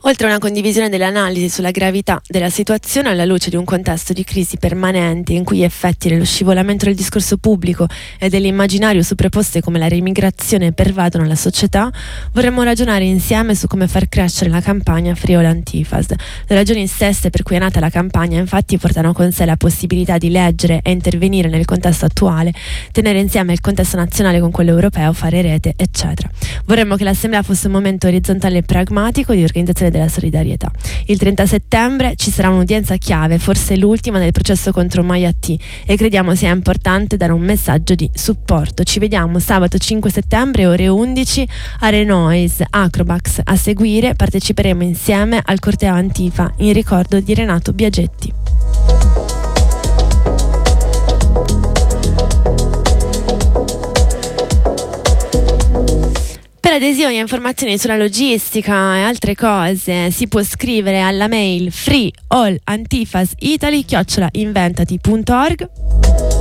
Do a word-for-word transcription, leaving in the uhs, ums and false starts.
Oltre a una condivisione delle analisi sulla gravità della situazione alla luce di un contesto di crisi permanente in cui gli effetti dello scivolamento del discorso pubblico e dell'immaginario su preposte come la remigrazione pervadono la società, vorremmo ragionare insieme su come far crescere la campagna Friuli Antifas. Le ragioni stesse per cui è nata la campagna infatti portano con sé la possibilità di leggere e intervenire nel contesto attuale, tenere insieme il contesto nazionale con quello europeo, fare rete, eccetera. Vorremmo che l'assemblea fosse un momento orizzontale e pragmatico di organizzazione della solidarietà. Il trenta settembre ci sarà un'udienza chiave, forse l'ultima nel processo contro Maya T, e crediamo sia importante dare un messaggio di supporto. Ci vediamo sabato cinque settembre ore undici a Renoise Acrobax. A seguire parteciperemo insieme al corteo Antifa in ricordo di Renato Biagetti. Per adesioni e informazioni sulla logistica e altre cose si può scrivere alla mail freeallantifasitaly chiocciola inventati punto org.